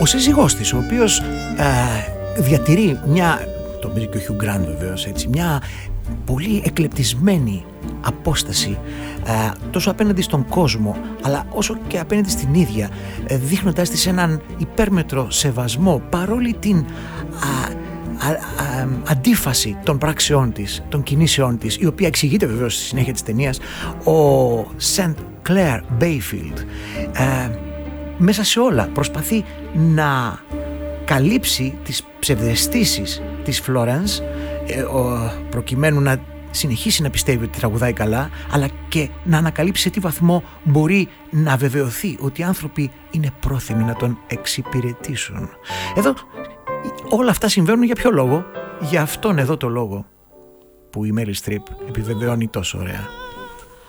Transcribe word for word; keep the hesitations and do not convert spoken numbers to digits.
Ο σύζυγός της, ο οποίος ε, διατηρεί μια, το παίζει και ο Hugh Grant βεβαίως, έτσι, μια πολύ εκλεπτισμένη απόσταση ε, τόσο απέναντι στον κόσμο αλλά όσο και απέναντι στην ίδια, ε, δείχνοντάς της έναν υπέρμετρο σεβασμό παρόλη την α, α, α, αντίφαση των πράξεών της, των κινήσεών της, η οποία εξηγείται βεβαίως στη συνέχεια της ταινίας. Ο Σεντ Κλέρ Μπέιφιλντ ε, μέσα σε όλα προσπαθεί να καλύψει τις ψευδαισθήσεις της Φλόρενς, ε, προκειμένου να συνεχίσει να πιστεύει ότι τραγουδάει καλά, αλλά και να ανακαλύψει σε τι βαθμό μπορεί να βεβαιωθεί ότι οι άνθρωποι είναι πρόθυμοι να τον εξυπηρετήσουν. Εδώ όλα αυτά συμβαίνουν για ποιο λόγο? Για αυτόν εδώ το λόγο που η Μέριλ Στριπ επιβεβαιώνει τόσο ωραία.